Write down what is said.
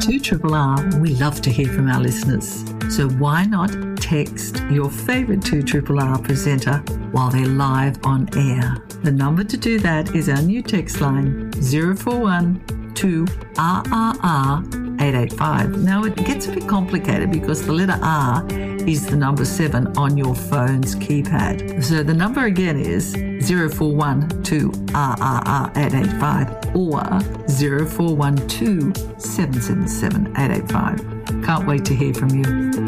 2RRR, we love to hear from our listeners. So why not text your favourite 2RRR presenter while they're live on air? The number to do that is our new text line, 041 2RRR 885. Now it gets a bit complicated because the letter R is the number 7 on your phone's keypad. So the number again is 041 2RRR 885 or 0412 777 885. Can't wait to hear from you.